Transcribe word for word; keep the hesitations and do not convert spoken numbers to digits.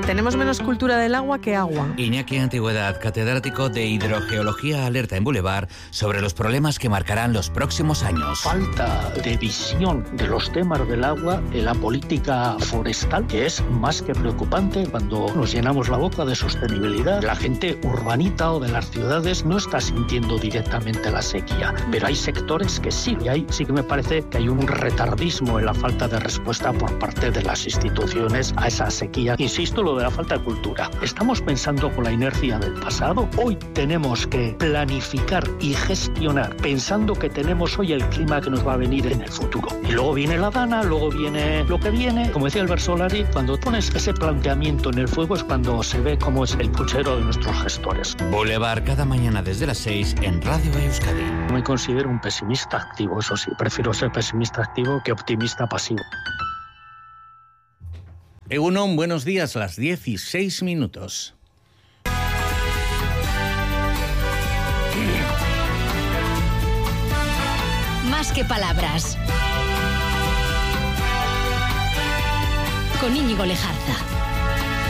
tenemos menos cultura del agua que agua. Iñaki Antigüedad, catedrático de Hidrogeología, alerta en Boulevard sobre los problemas que marcarán los próximos años. Falta de visión de los temas del agua en la política forestal, que es más que preocupante cuando nos llenamos la boca de sostenibilidad. La gente urbanita o de las ciudades no está sintiendo directamente la sequía, pero hay sectores que sí, y ahí sí que me parece que hay un retardismo en la falta de respuesta por parte de las instituciones a esa sequía. Insisto, lo de la falta de cultura. Estamos pensando con la inercia del pasado. Hoy tenemos que planificar y gestionar pensando que tenemos hoy el clima que nos va a venir en el futuro. Y luego viene la dana, luego viene lo que viene. Como decía Albert Solari, cuando pones ese planteamiento en el fuego es cuando se ve cómo es el puchero de nuestros gestores. Boulevard cada mañana desde las seis en Radio Euskadi. Me considero un pesimista activo, eso sí. Prefiero ser pesimista activo que optimista pasivo. Egunon, buenos días, las dieciséis minutos. Más que palabras. Con Íñigo Lejarza.